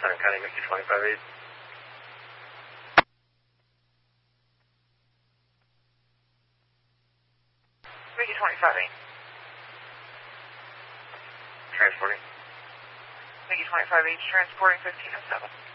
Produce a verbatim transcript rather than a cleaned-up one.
Center County, Mickey twenty-five eight. Mickey twenty-five eight. Transporting. Mickey twenty-five eight, transporting fifteen oh seven.